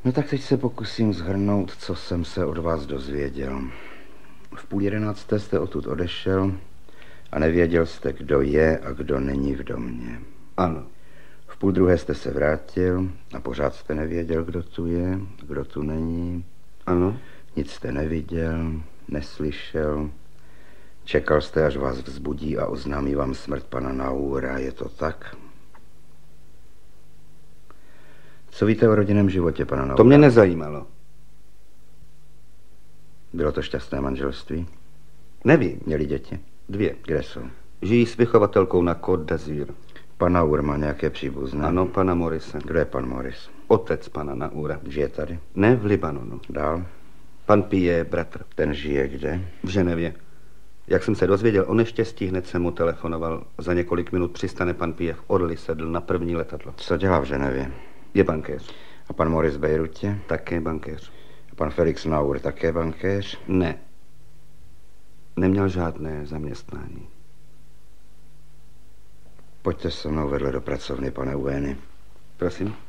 No tak teď se pokusím shrnout, co jsem se od vás dozvěděl. V 10:30 jste odtud odešel a nevěděl jste, kdo je a kdo není v domě. Ano. V 11:30 jste se vrátil a pořád jste nevěděl, kdo tu je, kdo tu není. Ano. Nic jste neviděl, neslyšel. Čekal jste, až vás vzbudí a oznámí vám smrt pana Naura, je to tak? Co víte o rodinném životě pana Naura? To mě nezajímalo. Bylo to šťastné manželství? Nevím. Měli děti? 2. Kde jsou? Žijí s vychovatelkou na Côte d'Azur. Pan Naur má nějaké příbuzné? Ano, pana Morise. Kdo je pan Morris? Otec pana Naura. Žije tady? Ne v Libanonu. Dál? Pan Pije, bratr. Ten žije kde? V Ženevě. Jak jsem se dozvěděl o neštěstí, hned jsem mu telefonoval. Za několik minut přistane pan Pije v Orly, sedl na první letadlo. Co dělá v Ženevě? Je bankéř. A pan Morris v Bejrutě? Také bankéř. A pan Felix Naur také bankéř? Ne. Neměl žádné zaměstnání. Pojďte se mnou vedle do pracovny, pane Uény. Prosím?